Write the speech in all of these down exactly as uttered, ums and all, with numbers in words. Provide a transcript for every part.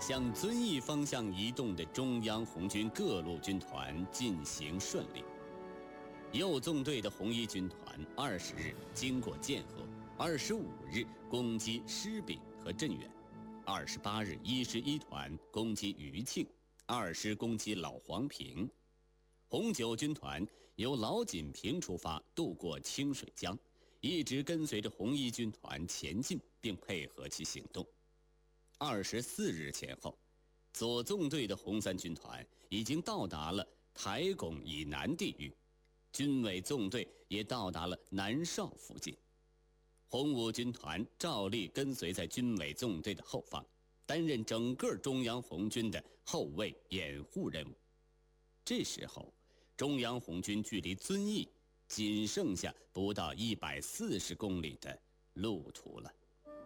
向遵义方向移动的中央红军各路军团进行顺利。右纵队的红一军团二十日经过建河，二十五日攻击施秉和镇远，二十八日一师一团攻击余庆，二师攻击老黄坪。红九军团由老锦屏出发，渡过清水江，一直跟随着红一军团前进，并配合其行动。二十四日前后，左纵队的红三军团已经到达了台拱以南地域，军委纵队也到达了南邵附近。红五军团照例跟随在军委纵队的后方，担任整个中央红军的后卫掩护任务。这时候，中央红军距离遵义仅剩下不到一百四十公里的路途了。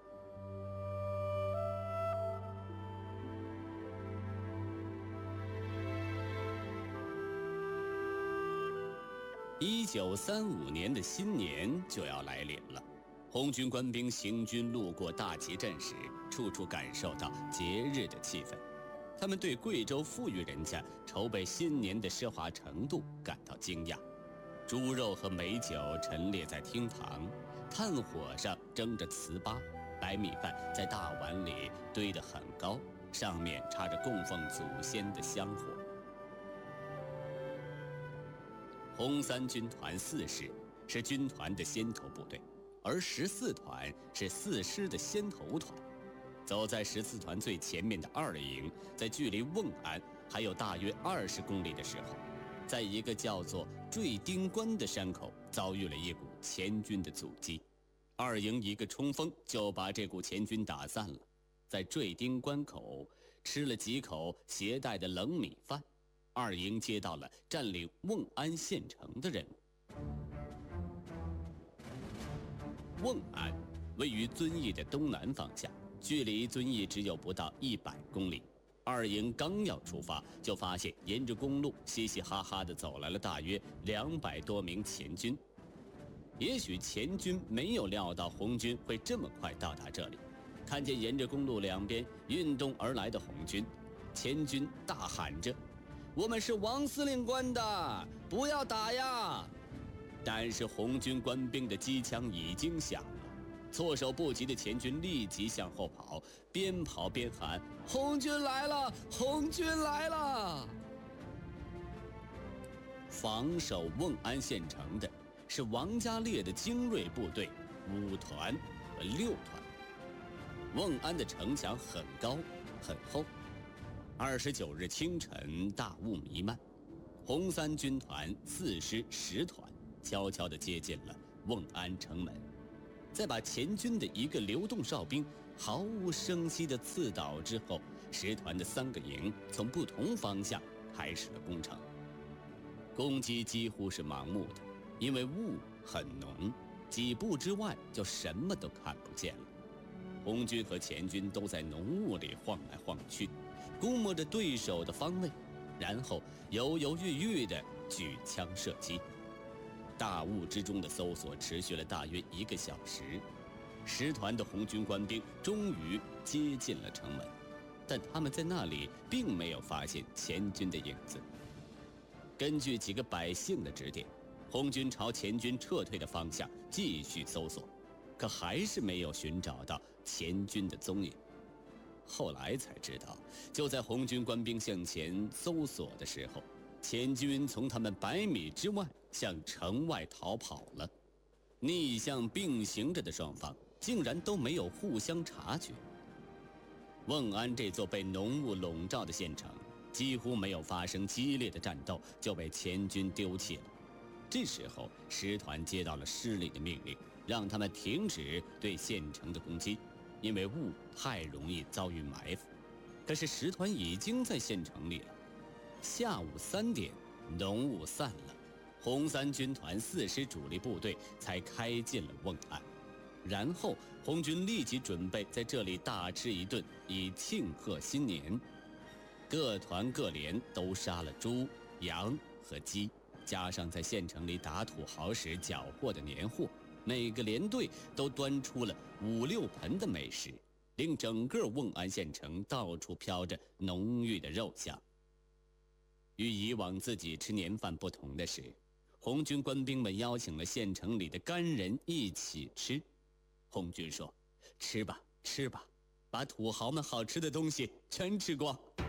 一九三五年的新年就要来临了，红军官兵行军路过大集镇时，处处感受到节日的气氛。他们对贵州富裕人家筹备新年的奢华程度感到惊讶。猪肉和美酒陈列在厅堂，炭火上蒸着糍粑，白米饭在大碗里堆得很高，上面插着供奉祖先的香火。红三军团四师是军团的先头部队，而十四团是四师的先头团。走在十四团最前面的二营，在距离瓮安还有大约二十公里的时候，在一个叫做坠丁关的山口遭遇了一股前军的阻击。二营一个冲锋就把这股前军打散了，在坠丁关口吃了几口携带的冷米饭。二营接到了占领瓮安县城的任务。瓮安位于遵义的东南方向，距离遵义只有不到一百公里。二营刚要出发，就发现沿着公路嘻嘻哈哈地走来了大约两百多名前军。也许前军没有料到红军会这么快到达这里，看见沿着公路两边运动而来的红军，前军大喊着：“我们是王司令官的，不要打呀！”但是红军官兵的机枪已经响了，措手不及的前军立即向后跑，边跑边喊：“红军来了！红军来了！”防守瓮安县城的是王家烈的精锐部队五团和六团。瓮安的城墙很高很厚。二十九日清晨，大雾弥漫，红三军团四师十团悄悄地接近了瓮安城门，在把前军的一个流动哨兵毫无声息地刺倒之后，十团的三个营从不同方向开始了攻城。攻击几乎是盲目的，因为雾很浓，几步之外就什么都看不见了。红军和前军都在浓雾里晃来晃去，估摸着对手的方位，然后犹犹豫豫地举枪射击。大雾之中的搜索持续了大约一个小时，十团的红军官兵终于接近了城门，但他们在那里并没有发现前军的影子。根据几个百姓的指点，红军朝前军撤退的方向继续搜索，可还是没有寻找到前军的踪影。后来才知道，就在红军官兵向前搜索的时候，前军从他们百米之外向城外逃跑了。逆向并行着的双方竟然都没有互相察觉。瓮安这座被浓雾笼罩的县城几乎没有发生激烈的战斗，就被前军丢弃了。这时候十团接到了师里的命令，让他们停止对县城的攻击，因为雾太容易遭遇埋伏。可是十团已经在县城里了。下午三点，浓雾散了，红三军团四师主力部队才开进了瓮安。然后红军立即准备在这里大吃一顿，以庆贺新年。各团各连都杀了猪、羊和鸡，加上在县城里打土豪时缴获的年货，每个连队都端出了五六盆的美食。 令整个瓮安县城到处飘着浓郁的肉香。与以往自己吃年饭不同的是，红军官兵们邀请了县城里的干人一起吃。红军说：“吃吧，吃吧，把土豪们好吃的东西全吃光。”